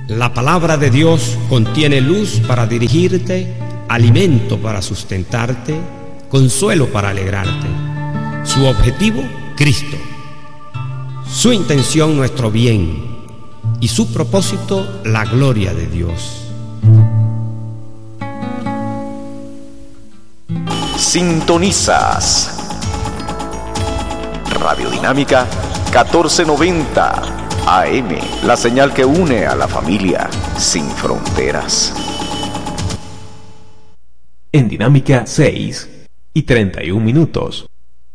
La palabra de Dios contiene luz para dirigirte, alimento para sustentarte, consuelo para alegrarte. Su objetivo, Cristo. Su intención, nuestro bien. Y su propósito, la gloria de Dios. Sintonizas Radio Dinámica 1490 AM, la señal que une a la familia sin fronteras. En Dinámica 6:31.